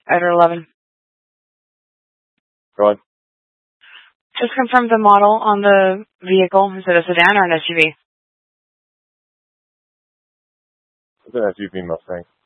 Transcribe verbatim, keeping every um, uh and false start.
Idaho eleven. Go ahead. Just confirm the model on the vehicle. Is it a sedan or an S U V? It's an S U V Mustang.